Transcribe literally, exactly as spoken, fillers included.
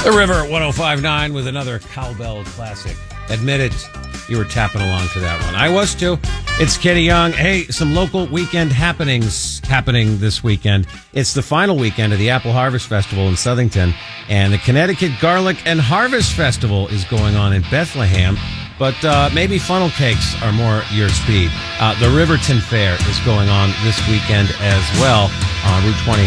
The River at one oh five point nine with another cowbell classic. Admit it, you were tapping along to that one. I was too. It's Kenny Young. Hey, some local weekend happenings happening this weekend. It's the final weekend of the Apple Harvest Festival in Southington, and the Connecticut Garlic and Harvest Festival is going on in Bethlehem. But uh, maybe funnel cakes are more your speed. Uh, the Riverton Fair is going on this weekend as well on Route twenty.